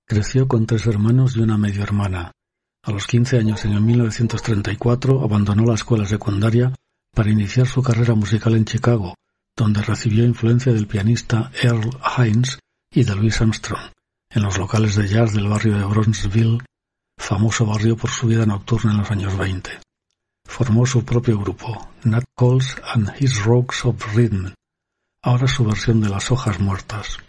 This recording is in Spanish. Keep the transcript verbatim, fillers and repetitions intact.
Creció con tres hermanos y una medio hermana. A los quince años, en el mil novecientos treinta y cuatro, abandonó la escuela secundaria para iniciar su carrera musical en Chicago, donde recibió influencia del pianista Earl Hines y de Louis Armstrong, en los locales de jazz del barrio de Bronxville, famoso barrio por su vida nocturna en los años veinte. Formó su propio grupo, Nat Coles and His Rocks of Rhythm, ahora su versión de Las Hojas Muertas.